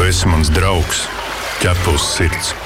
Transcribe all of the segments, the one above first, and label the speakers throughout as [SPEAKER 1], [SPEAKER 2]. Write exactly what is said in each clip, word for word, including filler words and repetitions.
[SPEAKER 1] Tu esi mans draugs, ķepa uz sirds.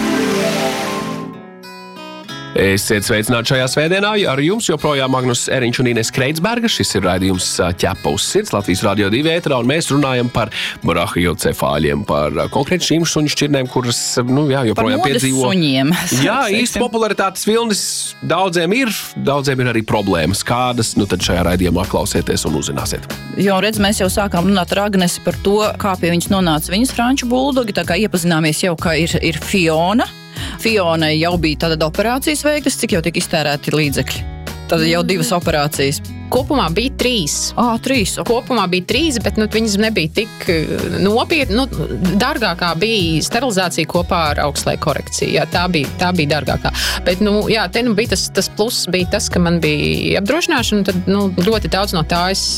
[SPEAKER 2] Esiet sveicināti šajā svētdienā. Ar jums joprojām Magnus Eriņš un Ines Kreitsberga. Šis ir raidījums ķepa uz sirds Latvijas radio divi ēterā, un mēs runājam par brahiocefāļiem, par konkrēti šīm suņu šķirnēm, kuras, nu jā, joprojām piedzīvo.
[SPEAKER 3] Par modes suņiem.
[SPEAKER 2] Jā, īsti popularitātes vilnis daudziem ir, daudziem ir arī problēmas. Kādas, nu tad šajā raidījumā klausieties un uzzināsiet.
[SPEAKER 3] Jo, redz, mēs jau sākām runāt ar Agnesi par to, kā pie viņas nonāca viņas franču buldogi, tā kā iepazināmies jau, ka ir, ir Fiona. Fiona jau bija tāda operācijas veiktas, cik jau tika iztērēti līdzekļi? Tad jau divas operācijas.
[SPEAKER 4] Kopumā bija trīs.
[SPEAKER 3] Ā, trīs.
[SPEAKER 4] Kopumā bija trīs, bet nu, viņas nebija tik nopietni. Nu, dārgākā bija sterilizācija kopā ar augstlēju korekciju. Jā, tā bija, tā bija dārgākā. Bet, nu, jā, te nu bija tas, tas pluss bija tas, ka man bija apdrošināšana, un tad, nu, ļoti daudz no tā es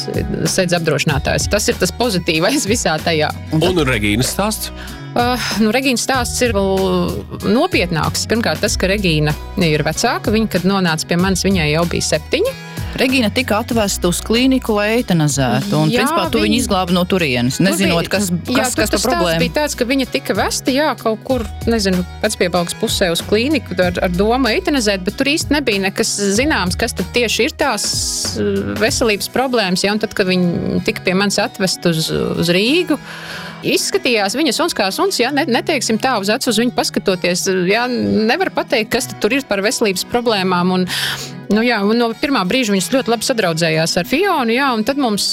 [SPEAKER 4] sedz apdrošinātājs. Tas ir tas pozitīvais visā tajā.
[SPEAKER 2] Un, un Regīnas stāsts?
[SPEAKER 4] Uh, nu, Regīnas stāsts ir vēl nopietnāks. Pirmkārt, tas, ka Regīna ir vecāka. Viņa, kad nonāca pie manis, viņai jau bija septiņi.
[SPEAKER 3] Regīna tika atvesta uz klīniku, lai eitanazētu, un, jā, principā, tu viņu izglābi no turienes, nezinot, kas, kas,
[SPEAKER 4] jā,
[SPEAKER 3] kas par problēmu.
[SPEAKER 4] Jā, bija tāds, ka viņa tika vesta, jā, kaut kur, nezinu, pēcpiebalgas pusē uz klīniku ar, ar domu eitanazēt, bet tur īsti nebija nekas zināms, kas tad tieši ir tās veselības problēmas, jā, un tad, kad viņa tika pie manis atvest uz, uz Rīgu, izskatījās viņa suns kā suns, jā, neteiksim tā uz acu uz viņu paskatoties, jā, nevar pateikt, kas tad tur ir par veselības problēmām, un, nu jā, un no pirmā brīža viņas ļoti labi sadraudzējās ar Fionu, jā, un tad mums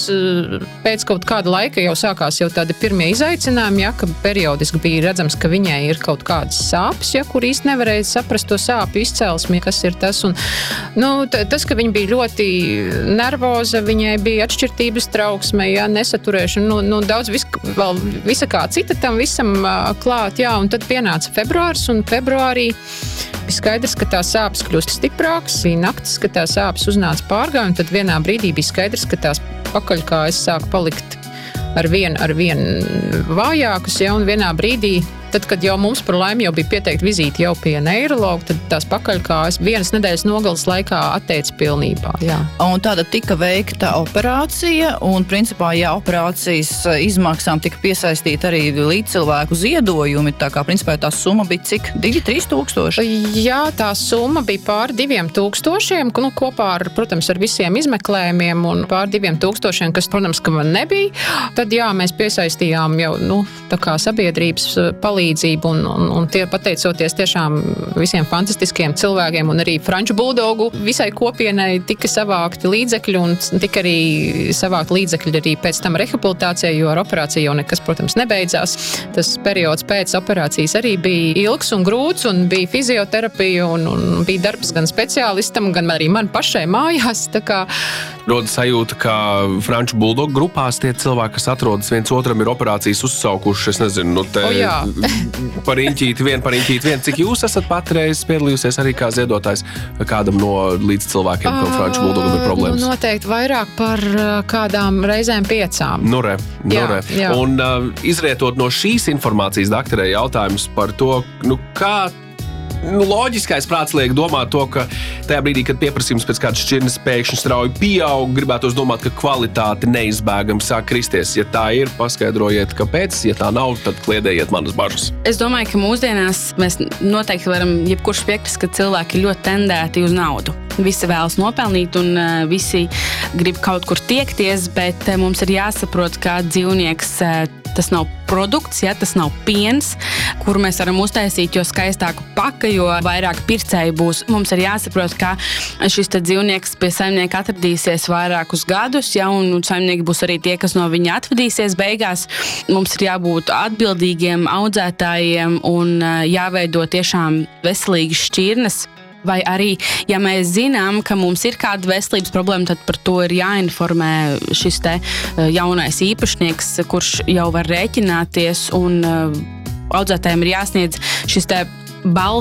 [SPEAKER 4] pēc kaut kāda laika jau sākās jau tādi pirmie izaicinājumi, jā, ka periodiski bija redzams, ka viņai ir kaut kādas sāpes, jā, kur īsti nevarēja saprast to sāpju izcelsmi, kas ir tas, un, nu, tas, ka viņa bija ļoti nervoza, viņai bija atšķirtības trauksme, jā, nesaturēšana, nu, nu daudz vis, vēl visa kā cita tam visam uh, klāt, jā, un tad pienāca februārs, un februārī bija skaidrs, ka tā sāpes kļūst stiprāks, bija naktis, ka tā sāpes uznāca pārgāju, un tad vienā brīdī bija skaidrs, ka tās pakaļkājas sāk palikt ar vien, ar vien vājākas, jā, un vienā brīdī, tad, kad jau mums par laimi jau bija pieteikta vizīte jau pie neirologa, tad tās pakaļkājas vienas nedēļas nogalas laikā atteica pilnībā. Jā.
[SPEAKER 3] Un tāda tika veikta operācija, un principā, jā, operācijas izmaksām tika piesaistīta arī līdzcilvēku ziedojumi, tā kā principā tā summa bija cik? divi, trīs tūkstoši?
[SPEAKER 4] Jā, tā summa bija pār diviem tūkstošiem, nu, kopā ar, protams, ar visiem izmeklējumiem un pār diviem tūkstošiem, kas, protams, ka man nebija. Tad, jā, mēs piesaistījām jau, nu, tā kā sabiedrības palīdzību, palīdzību un, un, un tie pateicoties tiešām visiem fantastiskiem cilvēkiem un arī franču buldogu visai kopienai tika savākti līdzekļi un tika arī savākti līdzekļi arī pēc tam rehabilitācijai, jo ar operāciju jau nekas, protams, nebeidzās. Tas periods pēc operācijas arī bija ilgs un grūts un bija fizioterapija un, un bija darbs gan speciālistam, gan arī man pašai mājās. Tā kā
[SPEAKER 2] rodas sajūta, ka franču buldogu grupās tie cilvēki, kas atrodas viens otram, ir operācijas uzsaukuši, es nezinu, nu te
[SPEAKER 4] o,
[SPEAKER 2] par inķīti vien, par inķīti vien. Cik jūs esat patreiz piedalījusies arī kā ziedotājs kādam no līdz cilvēkiem, kam franču buldogam ir problēmas?
[SPEAKER 4] Noteikti vairāk par kādām reizēm piecām.
[SPEAKER 2] Nu re, nu
[SPEAKER 4] jā,
[SPEAKER 2] re.
[SPEAKER 4] Jā.
[SPEAKER 2] Un uh, izrietot no šīs informācijas, dakterē, jautājums par to, nu kā Nu, loģiskais prāts liek domāt to, ka tajā brīdī, kad pieprasījums pēc kādas šķirnes pēkšņi strauji pieaug, gribētos domāt, ka kvalitāte neizbēgami sāk kristies. Ja tā ir, paskaidrojiet, kāpēc. Ja tā nav, tad kliedējiet manas bažas.
[SPEAKER 5] Es domāju, ka mūsdienās mēs noteikti varam jebkurš piekrist, ka cilvēki ir ļoti tendēti uz naudu. Visi vēlas nopelnīt un uh, visi grib kaut kur tiekties, bet uh, mums ir jāsaprot, kā dzīvnieks uh, tas nav produkts, ja, tas nav piens, kuru mēs varam uztaisīt, jo skaistāku paka, jo vairāk pircēju būs. Mums ir jāsaprot, ka šis te dzīvnieks pie saimnieka atradīsies vairākus gadus, ja, un saimnieki būs arī tie, kas no viņa atvadīsies beigās. Mums ir jābūt atbildīgiem audzētājiem un jāveido tiešām veselīgas šķirnes. Vai arī, ja mēs zinām, ka mums ir kāda veselības problēma, tad par to ir jāinformē šis te jaunais īpašnieks, kurš jau var rēķināties, un audzētājiem ir jāsniedz šis te balss